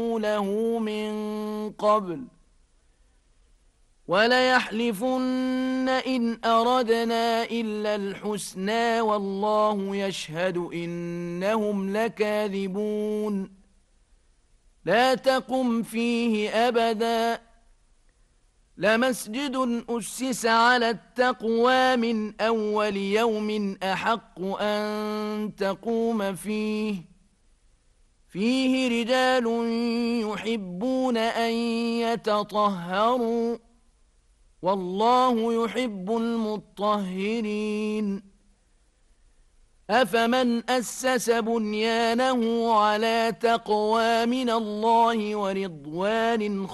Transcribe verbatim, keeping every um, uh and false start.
له من قبل وليحلفن إن أردنا إلا الحسنى والله يشهد إنهم لكاذبون لا تقم فيه أبدا لمسجد أسس على التقوى من أول يوم أحق أن تقوم فيه فيه رجال يحبون أن يتطهروا والله يحب المطهرين أفمن أسس بنيانه على تقوى من الله ورضوان